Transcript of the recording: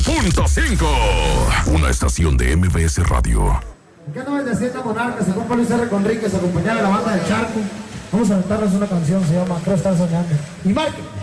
Una estación de MBS Radio. ¿Qué no de Hacienda Monarca? Se compone Luis R. Conríquez, acompañada de la banda del Charco. Vamos a cantarles una canción, se llama Creo estar soñando. Y marque.